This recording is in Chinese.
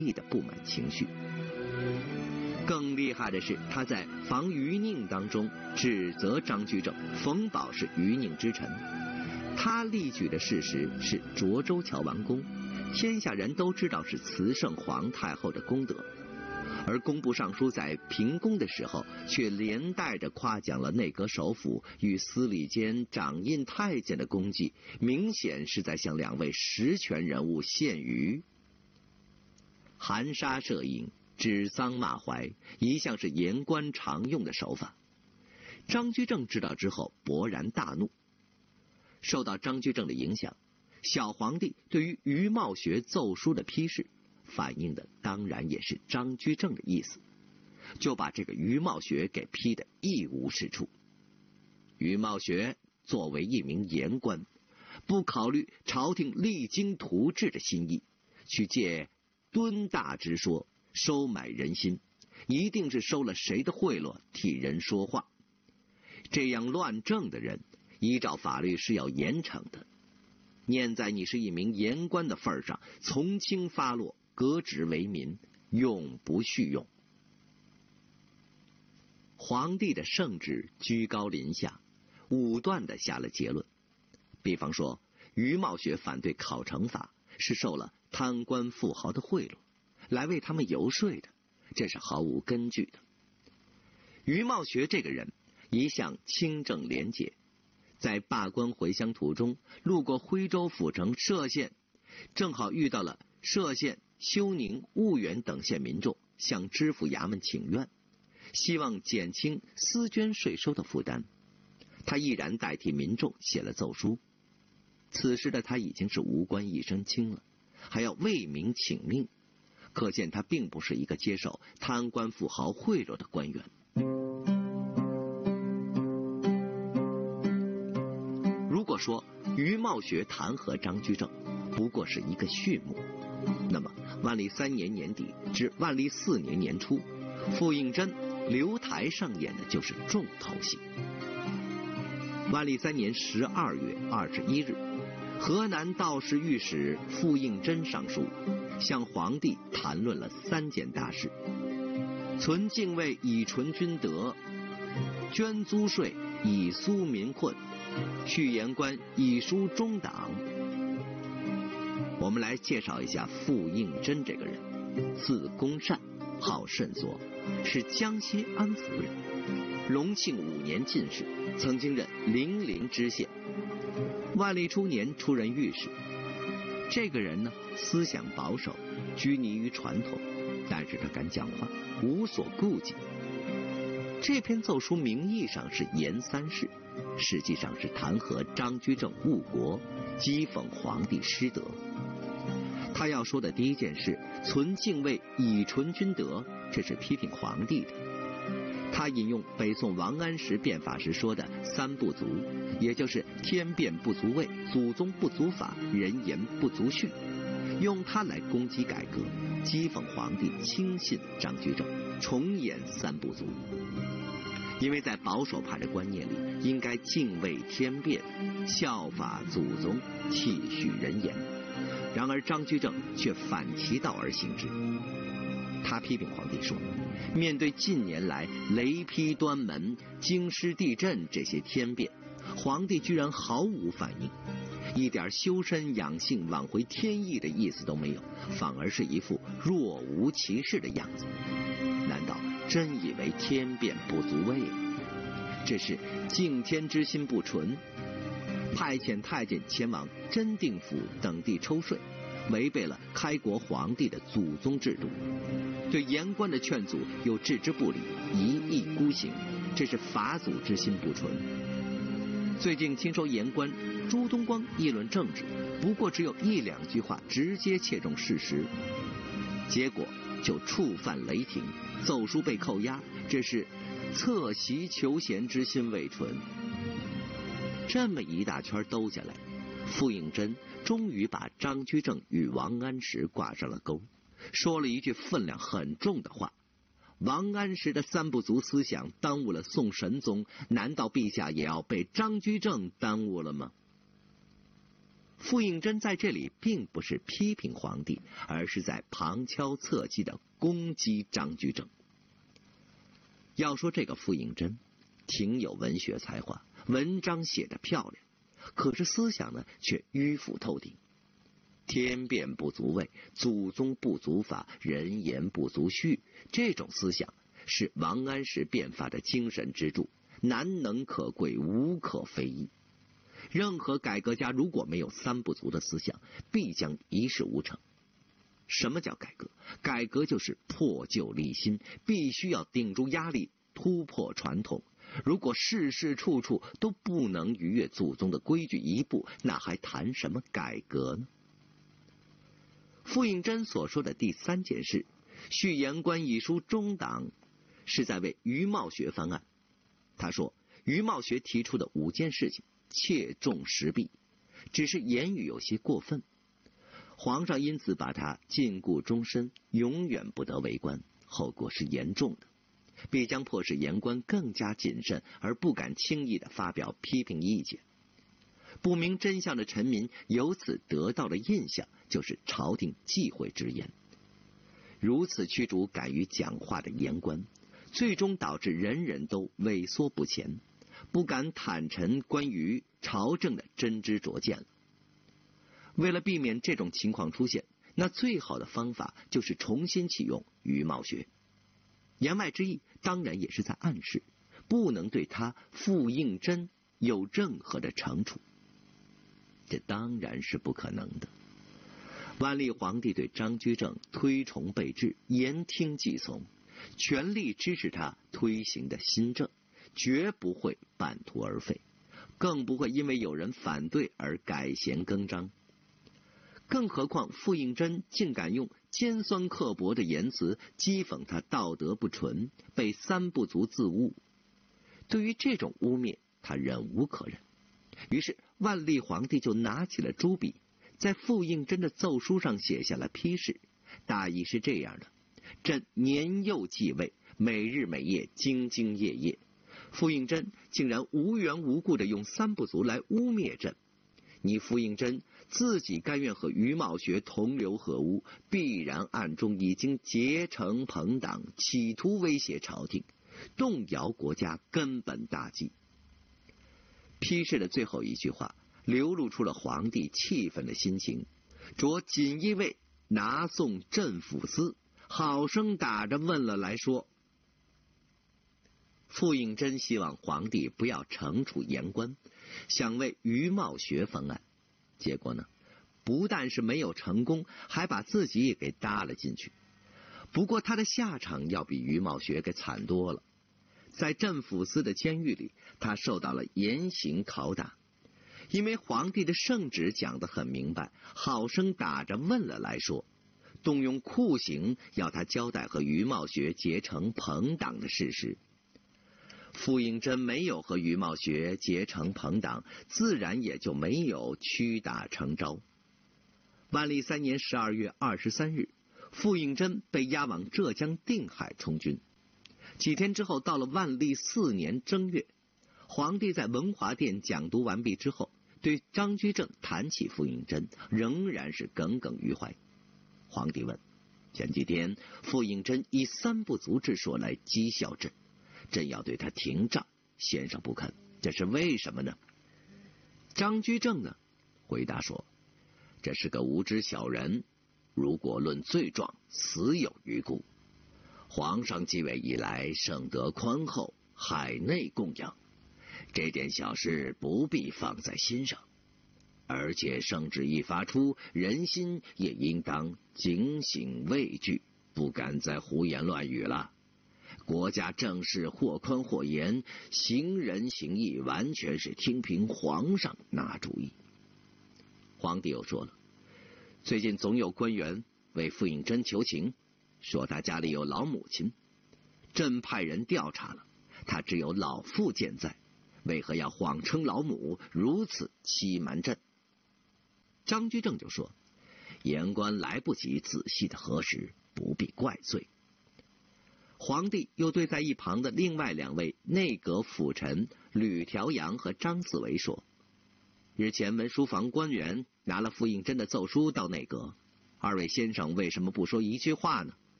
义的不满情绪。更厉害的是，他在防余宁当中指责张居正，冯保是余宁之臣。他例举的事实是涿州桥完工，天下人都知道是慈圣皇太后的功德，而工部尚书在评功的时候，却连带着夸奖了内阁首辅与司礼监掌印太监的功绩，明显是在向两位实权人物献娱。含沙射影、指桑骂槐，一向是言官常用的手法。张居正知道之后勃然大怒。受到张居正的影响，小皇帝对于余茂学奏书的批示，反映的当然也是张居正的意思，就把这个余茂学给批得一无是处。余茂学作为一名言官，不考虑朝廷励精图治的心意，去借敦大之说收买人心，一定是收了谁的贿赂替人说话。这样乱政的人，依照法律是要严惩的。念在你是一名言官的份上，从轻发落，革职为民，永不续用。皇帝的圣旨居高临下，武断地下了结论。比方说，余茂学反对考成法，是受了贪官富豪的贿赂，来为他们游说的，这是毫无根据的。余茂学这个人一向清正廉洁，在罢官回乡途中，路过徽州府城歙县，正好遇到了歙县、休宁、婺源等县民众向知府衙门请愿，希望减轻私捐税收的负担。他毅然代替民众写了奏书。此时的他已经是无官一身轻了，还要为民请命，可见他并不是一个接受贪官富豪贿赂的官员。如果说余茂学弹劾张居正不过是一个序幕，那么万历3年年底至万历4年年初，傅应真、刘台上演的就是重头戏。万历3年12月21日，河南道士御史傅应真上书，向皇帝谈论了3件大事：存敬畏以纯君德，捐租税以纾民困，续言官以书中党。我们来介绍一下傅应真这个人，字公善，号慎所，是江西安福人，隆庆5年进士，曾经任零陵知县。万历初年出任御史。这个人呢，思想保守，拘泥于传统，但是他敢讲话，无所顾忌。这篇奏书名义上是言3事，实际上是弹劾张居正误国，讥讽皇帝失德。他要说的第一件事，存敬畏以纯君德，这是批评皇帝的。他引用北宋王安石变法时说的3不足，也就是天变不足畏，祖宗不足法，人言不足序，用它来攻击改革，讥讽皇帝轻信张居正，重演3不足。因为在保守派的观念里，应该敬畏天变，效法祖宗，气续人言。然而张居正却反其道而行之。他批评皇帝说，面对近年来雷劈端门、京师地震这些天变，皇帝居然毫无反应，一点修身养性、挽回天意的意思都没有，反而是一副若无其事的样子。难道真以为天变不足畏？这是敬天之心不纯。派遣太监前往真定府等地抽税，违背了开国皇帝的祖宗制度。对言官的劝阻又置之不理，一意孤行，这是法祖之心不纯。最近听说言官朱东光议论政治，不过只有1-2句话直接切中事实，结果就触犯雷霆，奏书被扣押，这是侧席求贤之心未纯。这么一大圈兜下来，傅应真终于把张居正与王安石挂上了钩，说了一句分量很重的话：王安石的3不足思想耽误了宋神宗，难道陛下也要被张居正耽误了吗？ 傅应真在这里并不是批评皇帝，而是在旁敲侧击地攻击张居正。要说这个傅应真挺有文学才华，文章写得漂亮，可是思想呢却迂腐透顶。天变不足畏，祖宗不足法，人言不足序，这种思想是王安石变法的精神支柱，难能可贵，无可非议。任何改革家如果没有三不足的思想，必将一事无成。什么叫改革？改革就是破旧立新，必须要顶住压力，突破传统。如果事事处处都不能逾越祖宗的规矩一步，那还谈什么改革呢？傅应真所说的第三件事，续言官一书中党，是在为余茂学翻案。他说，余茂学提出的5件事情切中时弊，只是言语有些过分，皇上因此把他禁锢终身，永远不得为官，后果是严重的，必将迫使言官更加谨慎，而不敢轻易地发表批评意见。不明真相的臣民由此得到的印象就是朝廷忌讳直言。如此驱逐敢于讲话的言官，最终导致人人都畏缩不前，不敢坦陈关于朝政的真知灼见了。为了避免这种情况出现，那最好的方法就是重新启用余茂学。言外之意当然也是在暗示，不能对他傅应真有任何的惩处。这当然是不可能的。万历皇帝对张居正推崇备至，言听计从，全力支持他推行的新政，绝不会半途而废，更不会因为有人反对而改弦更张。更何况傅应真竟敢用尖酸刻薄的言辞讥讽他道德不纯，被三不足自污。对于这种污蔑，他忍无可忍。于是万历皇帝就拿起了朱笔，在傅应真的奏书上写下了批示，大意是这样的：朕年幼继位，每日每夜兢兢业业，傅应真竟然无缘无故地用三不足来污蔑朕。你傅应真自己甘愿和余茂学同流合污，必然暗中已经结成朋党，企图威胁朝廷，动摇国家根本大计。批示的最后一句话流露出了皇帝气愤的心情，着锦衣卫拿送镇抚司，好生打着问了来说。傅应真希望皇帝不要惩处言官，想为余茂学翻案，结果呢，不但是没有成功，还把自己也给搭了进去。不过他的下场要比余茂学给惨多了。在镇抚司的监狱里，他受到了严刑拷打，因为皇帝的圣旨讲得很明白，好生打着问了来说，动用酷刑要他交代和余茂学结成朋党的事实。傅应真没有和余茂学结成朋党，自然也就没有屈打成招。万历3年12月23日，傅应真被押往浙江定海充军。几天之后，到了万历4年正月，皇帝在文华殿讲读完毕之后，对张居正谈起傅应真，仍然是耿耿于怀。皇帝问：前几天傅应真以三不足之说来讥笑朕，朕要对他廷杖，先生不肯，这是为什么呢？张居正呢回答说，这是个无知小人，如果论罪状，死有余辜。皇上继位以来，圣德宽厚，海内供养，这点小事不必放在心上。而且圣旨一发出，人心也应当警醒畏惧，不敢再胡言乱语了。国家政事或宽或严，行仁行义完全是听凭皇上拿主意。皇帝又说了，最近总有官员为傅应真求情，说他家里有老母亲，朕派人调查了，他只有老父健在，为何要谎称老母，如此欺瞒朕？张居正就说，言官来不及仔细的核实，不必怪罪。皇帝又对在一旁的另外2位内阁辅臣吕调阳和张四维说， 日前文书房官员拿了傅应真的奏书到内阁，二位先生为什么不说一句话呢？